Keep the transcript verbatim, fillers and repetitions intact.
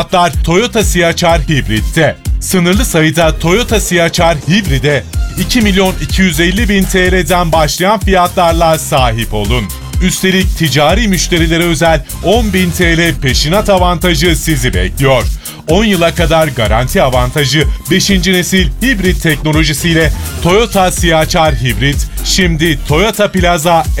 fiyatlar Toyota C H R Hibrit'te. Sınırlı sayıda Toyota C H R Hibrit'e iki milyon iki yüz elli bin T L'den başlayan fiyatlarla sahip olun. Üstelik ticari müşterilere özel on bin T L peşinat avantajı sizi bekliyor. on yıla kadar garanti avantajı beşinci nesil hibrit teknolojisiyle Toyota C H R Hibrit şimdi Toyota Plaza